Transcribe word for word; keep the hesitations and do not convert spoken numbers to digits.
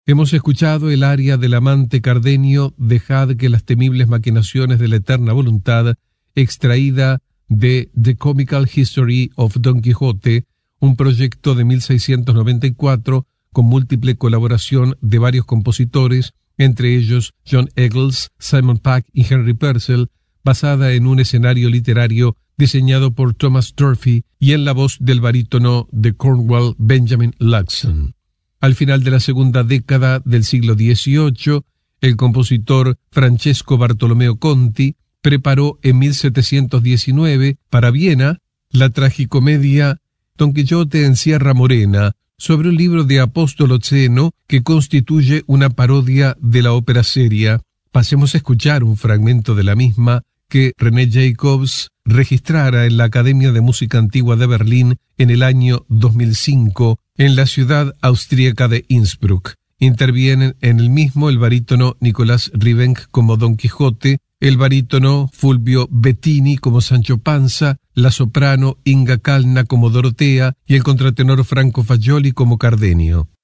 Hemos escuchado el aria del amante Cardenio, Dejad que las temibles maquinaciones de la eterna voluntad, extraída de The Comical History of Don Quixote, un proyecto de mil seiscientos noventa y cuatro con múltiple colaboración de varios compositores, entre ellos John Eccles, Simon Pegg y Henry Purcell, basada en un escenario literario diseñado por Thomas Durfee y en la voz del barítono de Cornwall Benjamin Luxon. Al final de la segunda década del siglo dieciocho, el compositor Francesco Bartolomeo Conti preparó en mil setecientos diecinueve para Viena la tragicomedia Don Quijote en Sierra Morena, sobre un libro de Apostolo Zeno que constituye una parodia de la ópera seria. Pasemos a escuchar un fragmento de la misma que René Jacobs registrara en la Academia de Música Antigua de Berlín en el año dos mil cinco, en la ciudad austríaca de Innsbruck. Intervienen en el mismo el barítono Nicolás Rivenc como Don Quijote, el barítono Fulvio Bettini como Sancho Panza, la soprano Inga Calna como Dorotea y el contratenor Franco Fagioli como Cardenio.